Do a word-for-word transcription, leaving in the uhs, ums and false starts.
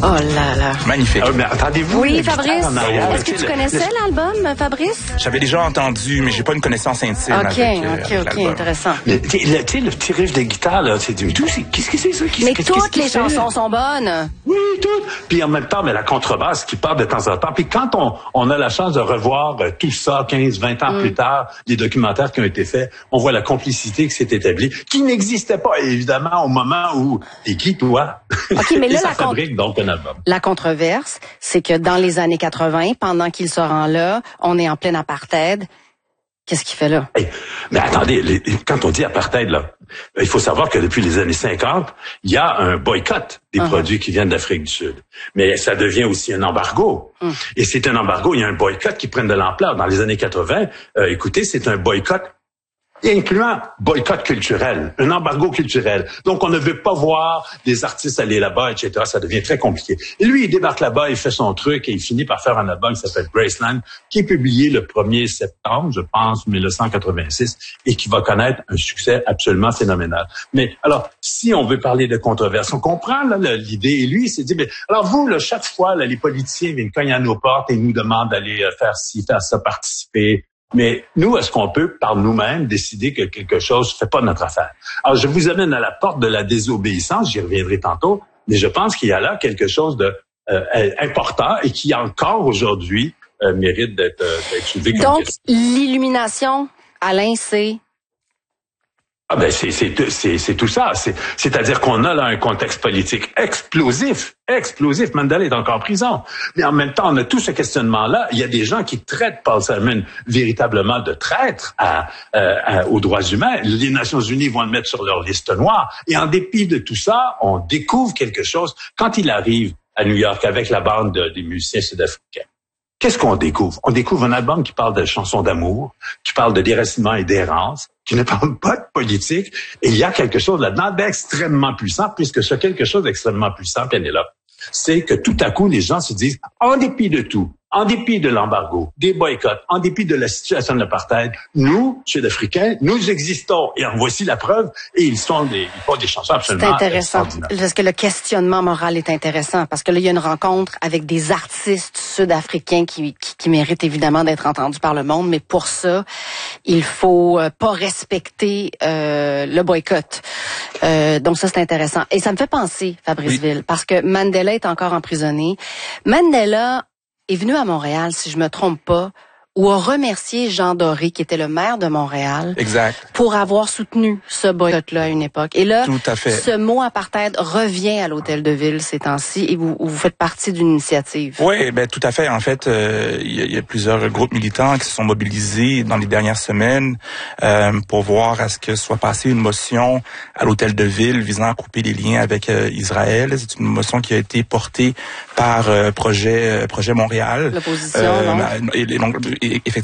Oh là là. Magnifique. Ah, mais attendez-vous. Oui, Fabrice. Est-ce que tu connaissais l'album, Fabrice? J'avais déjà entendu, mais j'ai pas une connaissance intime OK, avec, OK, euh, OK, avec l'album. intéressant. Le, tu sais, le petit riff de guitare, là, c'est du tout. Qu'est-ce que c'est ça? Qu'est-ce, Mais qu'est-ce, toutes qu'est-ce les c'est? chansons sont bonnes. Oui, toutes. Puis en même temps, mais la contrebasse qui part de temps en temps. Puis quand on, on a la chance de revoir euh, tout ça quinze, vingt ans mm. plus tard, les documentaires qui ont été faits, on voit la complicité qui s'est établie, qui n'existait pas, évidemment, au moment où... T'es qui, toi? OK, mais là, Et ça la fabrique donc un album. La controverse, c'est que dans les années quatre-vingts, pendant qu'il se rend là, on est en plein apartheid. Qu'est-ce qu'il fait là? Hey, mais attendez, les, quand on dit apartheid, là, il faut savoir que depuis les années cinquante, il y a un boycott des uh-huh. produits qui viennent d'Afrique du Sud. Mais ça devient aussi un embargo. Uh-huh. Et c'est un embargo, il y a un boycott qui prend de l'ampleur. Dans les années quatre-vingts, euh, écoutez, c'est un boycott incluant boycott culturel, un embargo culturel. Donc, on ne veut pas voir des artistes aller là-bas, et cetera. Ça devient très compliqué. Et lui, il débarque là-bas, il fait son truc et il finit par faire un album qui s'appelle Graceland, qui est publié le premier septembre, je pense, mille neuf cent quatre-vingt-six, et qui va connaître un succès absolument phénoménal. Mais alors, si on veut parler de controverse, on comprend là, l'idée. Et lui, il s'est dit, mais alors vous, là, chaque fois, là, les politiciens viennent cogner à nos portes et nous demandent d'aller faire ci, faire ça, participer. Mais nous, est-ce qu'on peut, par nous-mêmes, décider que quelque chose ne fait pas notre affaire? Alors, je vous amène à la porte de la désobéissance, j'y reviendrai tantôt, mais je pense qu'il y a là quelque chose de euh, important et qui, encore aujourd'hui, euh, mérite d'être, euh, d'être soulevé comme Donc, question. l'illumination, Alain, c'est... Ah ben c'est c'est c'est c'est tout ça, c'est c'est-à-dire qu'on a là un contexte politique explosif, explosif. Mandela est encore en prison, mais en même temps on a tout ce questionnement-là. Il y a des gens qui traitent Paul Simon véritablement de traître à, euh, à aux droits humains. Les Nations Unies vont le mettre sur leur liste noire. Et en dépit de tout ça, on découvre quelque chose quand il arrive à New York avec la bande de, des musiciens sud-africains. Qu'est-ce qu'on découvre? On découvre un album qui parle de chansons d'amour, qui parle de déracinement et d'errance, qui ne parle pas de politique. Et il y a quelque chose là-dedans d'extrêmement puissant, puisque ce quelque chose d'extrêmement puissant, Pénélope, c'est que tout à coup, les gens se disent, en dépit de tout, en dépit de l'embargo, des boycotts, en dépit de la situation de l'apartheid, nous, Sud-Africains, nous existons. Et en voici la preuve. Et ils sont des, ils font des chansons absolument C'est intéressant, parce que le questionnement moral est intéressant, parce que là, il y a une rencontre avec des artistes sud-africains qui, qui, qui méritent évidemment d'être entendus par le monde, mais pour ça, il faut euh, pas respecter euh, le boycott. Euh, donc ça, c'est intéressant. Et ça me fait penser, Fabrice oui. Ville, parce que Mandela est encore emprisonné. Mandela est venu à Montréal, si je me trompe pas, ou a remercié Jean Doré, qui était le maire de Montréal, exact, pour avoir soutenu ce boycott-là à une époque. Et là, tout à fait. Ce mot apartheid revient à l'Hôtel de Ville ces temps-ci, et vous, vous faites partie d'une initiative. Oui, ben tout à fait. En fait, euh, il y, a, il y a plusieurs groupes militants qui se sont mobilisés dans les dernières semaines euh, pour voir à ce que soit passée une motion à l'Hôtel de Ville visant à couper les liens avec euh, Israël. C'est une motion qui a été portée par euh, Projet euh, Projet Montréal. L'opposition, euh, non? Et, et, donc, et, effectivement,